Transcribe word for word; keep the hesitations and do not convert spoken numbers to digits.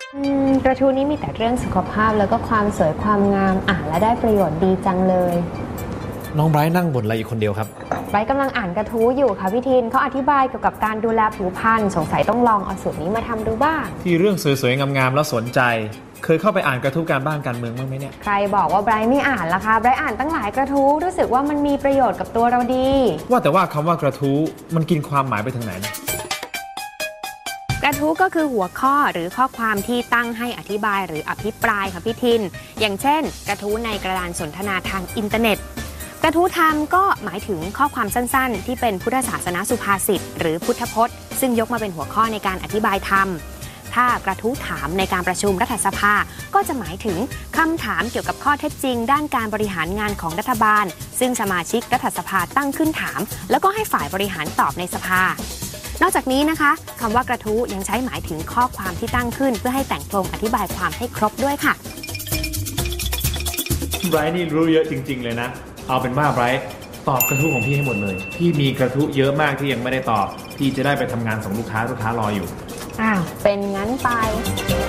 กระทู้นี้มีแต่เรื่องสุขภาพแล้วก็ความสวยความงามอ่านและได้ประโยชน์ดีจังเลยน้องไบรท์นั่งบ่นอะไรอยู่คนเดียวครับไบรท์กำลังอ่านกระทู้อยู่ค่ะพี่ทินเขาอธิบายเกี่ยวกับการดูแลผิวพรรณสงสัยต้องลองเอาสูตรนี้มาทำดูบ้างที่เรื่องสวยๆงามๆแล้วสนใจเคยเข้าไปอ่านกระทู้การบ้านการเมืองบ้างไหมเนี่ยใครบอกว่าไบรท์ไม่อ่านล่ะคะไบรท์อ่านตั้งหลายกระทู้รู้สึกว่ามันมีประโยชน์กับตัวเราดีว่าแต่ว่าคำว่ากระทู้มันกินความหมายไปถึงไหนนะกระทู้ก็คือหัวข้อหรือข้อความที่ตั้งให้อธิบายหรืออภิปรายค่ะพี่ทินอย่างเช่นกระทู้ในกระดานสนทนาทางอินเทอร์เน็ตกระทู้ธรรมก็หมายถึงข้อความสั้นๆที่เป็นพุทธศาสนาสุภาษิตหรือพุทธพจน์ซึ่งยกมาเป็นหัวข้อในการอธิบายธรรมถ้ากระทู้ถามในการประชุมรัฐสภาก็จะหมายถึงคำถามเกี่ยวกับข้อเท็จจริงด้านการบริหารงานของรัฐบาลซึ่งสมาชิกรัฐสภาตั้งขึ้นถามแล้วก็ให้ฝ่ายบริหารตอบในสภานอกจากนี้นะคะคำว่ากระทู้ยังใช้หมายถึงข้อความที่ตั้งขึ้นเพื่อให้แต่งตรงอธิบายความให้ครบด้วยค่ะไบรท์นี่รู้เยอะจริงๆเลยนะเอาเป็นว่าไบรท์ตอบกระทู้ของพี่ให้หมดเลยพี่มีกระทู้เยอะมากที่ยังไม่ได้ตอบพี่จะได้ไปทำงานส่งลูกค้าลูกค้ารออยู่อ้าวเป็นงั้นไป